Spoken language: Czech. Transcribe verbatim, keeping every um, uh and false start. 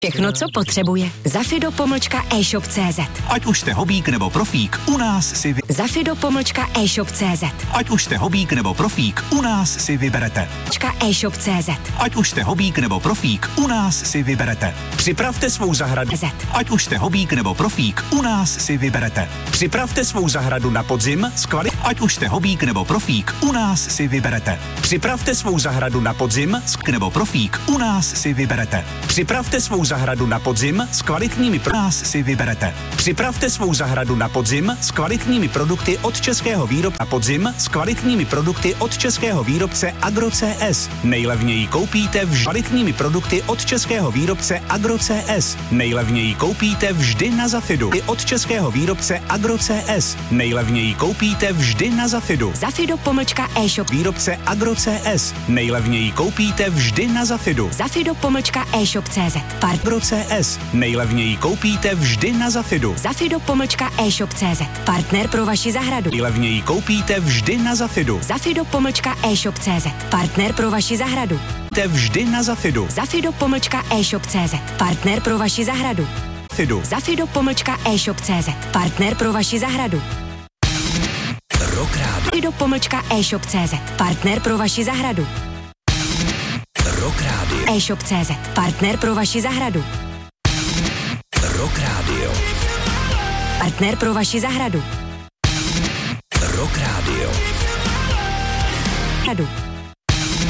Všechno, co potřebuje. Zafido pomlčka e-shop tečka cé zet. Ať už jste hobík nebo profík, u nás si vy... Zafido pomlčka e-shop tečka cé zet. Ať už jste hobík nebo profík, u nás si vyberete. e-shop tečka cé zet. Ať už jste hobík nebo profík, u nás si vyberete. Připravte svou zahradu. Ať už jste hobík nebo profík, u nás si vyberete. Připravte svou zahradu na podzim s kvali... Ať už jste hobík nebo profík, u nás si vyberete. Připravte svou zahradu na podzim s... nebo profík, u nás si vyberete. Připravte svou zahradu na podzim s kvalitními pro nás si vyberete. Připravte svou zahradu na podzim s kvalitními produkty od českého výrobce na podzim s kvalitními produkty od českého výrobce Agro C S. Nejlevněji koupíte vždy kvalitními produkty od českého výrobce Agro C S. Nejlevněji koupíte vždy na Zafidu. I od českého výrobce Agro C S. Nejlevněji koupíte vždy na Zafidu. Zafido pomlčka e-shop. Výrobce Agro C S. Nejlevněji koupíte vždy na Zafidu. Zafido pomlčka e-shop tečka cé zet. Agro C S. Nejlevněji koupíte vždy na Zafidu. Zafido pomlčka e-shop tečka cé zet. Partner pro vaši zahradu. Nejlevněji koupíte vždy na Zafidu. Zafido pomlčka e-shop tečka cé zet. Partner pro vaši zahradu. Te vždy na Zafidu. Zafido pomlčka e-shop tečka cé zet. Partner pro vaši zahradu. Fidu. Zafido pomlčka e-shop tečka cé zet. Partner pro vaši zahradu. Rock Radio. Zafido pomlčka e-shop tečka cé zet. Partner pro vaši zahradu. Rock Radio. e-shop tečka cé zet. Partner pro vaši zahradu. Rock Radio. Partner pro vaši zahradu. Rock Radio. Zahradu.